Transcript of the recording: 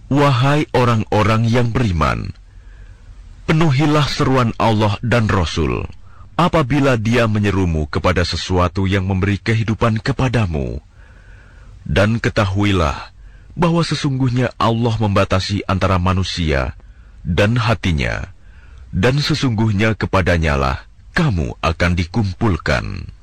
Wahai orang-orang yang beriman, penuhilah seruan Allah dan Rasul apabila Dia menyerumu kepada sesuatu yang memberi kehidupan kepadamu. Dan ketahuilah bahwa sesungguhnya Allah membatasi antara manusia dan hatinya, dan sesungguhnya kepadanya lah kamu akan dikumpulkan.